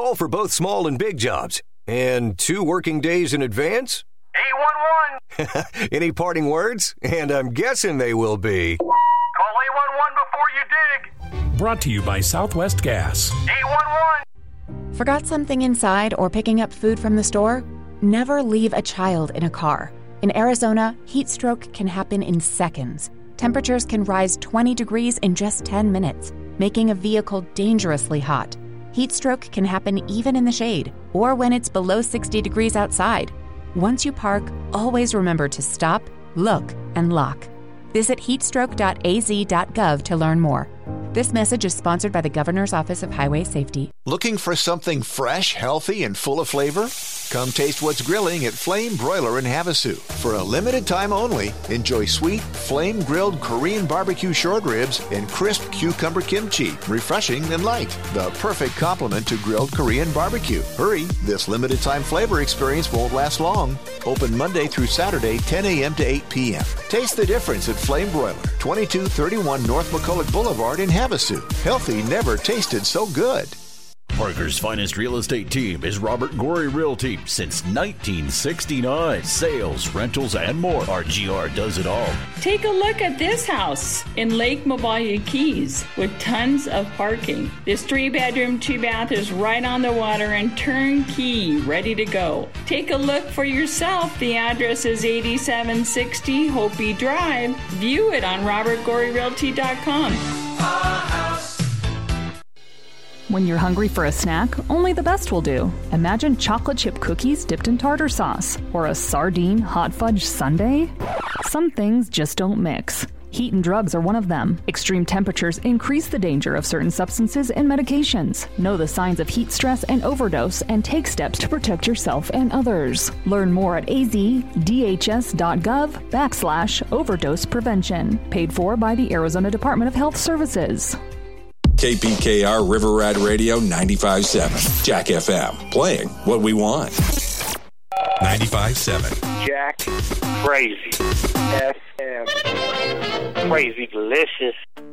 call for both small and big jobs. And 2 working days in advance? 811! Any parting words? And I'm guessing they will be... Call 811 before you dig! Brought to you by Southwest Gas. 811! Forgot something inside or picking up food from the store? Never leave a child in a car. In Arizona, heat stroke can happen in seconds. Temperatures can rise 20 degrees in just 10 minutes, making a vehicle dangerously hot. Heat stroke can happen even in the shade or when it's below 60 degrees outside. Once you park, always remember to stop, look, and lock. Visit heatstroke.az.gov to learn more. This message is sponsored by the Governor's Office of Highway Safety. Looking for something fresh, healthy, and full of flavor? Come taste what's grilling at Flame Broiler in Havasu. For a limited time only, enjoy sweet, flame-grilled Korean barbecue short ribs and crisp cucumber kimchi, refreshing and light. The perfect complement to grilled Korean barbecue. Hurry, this limited time flavor experience won't last long. Open Monday through Saturday, 10 a.m. to 8 p.m. Taste the difference at Flame Broiler, 2231 North McCulloch Boulevard in Havasu. Healthy never tasted so good. Parker's finest real estate team is Robert Gorey Realty since 1969. Sales, rentals, and more. RGR does it all. Take a look at this house in Lake Mobile Keys with tons of parking. This 3-bedroom, 2-bath is right on the water and turnkey, ready to go. Take a look for yourself. The address is 8760 Hopi Drive. View it on robertgoreyrealty.com. When you're hungry for a snack, only the best will do. Imagine chocolate chip cookies dipped in tartar sauce, or a sardine hot fudge sundae. Some things just don't mix. Heat and drugs are one of them. Extreme temperatures increase the danger of certain substances and medications. Know the signs of heat stress and overdose and take steps to protect yourself and others. Learn more at azdhs.gov/overdose prevention. Paid for by the Arizona Department of Health Services. KPKR River Ride Radio 95.7. Jack FM. Playing what we want. 95.7. Jack Crazy FM. Crazy delicious.